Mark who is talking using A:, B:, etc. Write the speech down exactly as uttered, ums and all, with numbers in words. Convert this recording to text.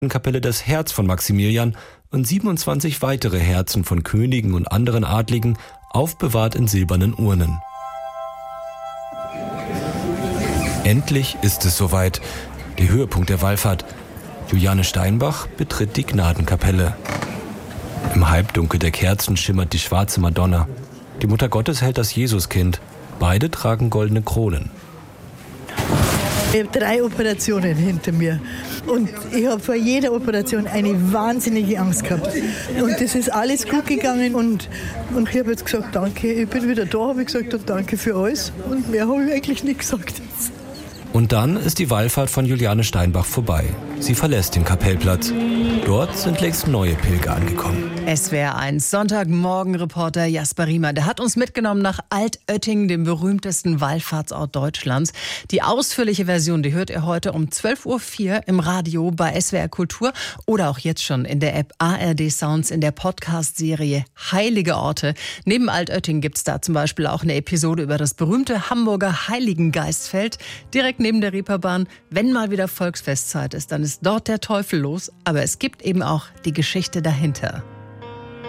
A: Kapelle das Herz von Maximilian und siebenundzwanzig weitere Herzen von Königen und anderen Adligen, aufbewahrt in silbernen Urnen. Endlich ist es soweit. Der Höhepunkt der Wallfahrt. Juliane Steinbach betritt die Gnadenkapelle. Im Halbdunkel der Kerzen schimmert die schwarze Madonna. Die Mutter Gottes hält das Jesuskind. Beide tragen goldene Kronen.
B: Ich habe drei Operationen hinter mir und ich habe vor jeder Operation eine wahnsinnige Angst gehabt. Und das ist alles gut gegangen und, und ich habe jetzt gesagt, danke, ich bin wieder da, habe ich gesagt, und danke für alles. Und mehr habe ich eigentlich nicht gesagt.
A: Und dann ist die Wallfahrt von Juliane Steinbach vorbei. Sie verlässt den Kapellplatz. Dort sind längst neue Pilger angekommen.
C: S W R eins Sonntagmorgen-Reporter Jasper Riemer, der hat uns mitgenommen nach Altötting, dem berühmtesten Wallfahrtsort Deutschlands. Die ausführliche Version, die hört ihr heute um zwölf Uhr vier im Radio bei S W R Kultur oder auch jetzt schon in der App A R D Sounds in der Podcast-Serie Heilige Orte. Neben Altötting gibt's da zum Beispiel auch eine Episode über das berühmte Hamburger Heiligengeistfeld. Direkt neben der Reeperbahn. Wenn mal wieder Volksfestzeit ist, dann ist dort der Teufel los. Aber es gibt eben auch die Geschichte dahinter.